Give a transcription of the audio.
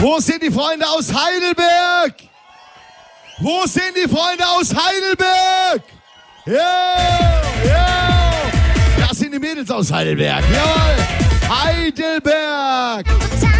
Wo sind die Freunde aus Heidelberg? Wo sind die Freunde aus Heidelberg? Das sind die Mädels aus Heidelberg. Jawohl. Heidelberg.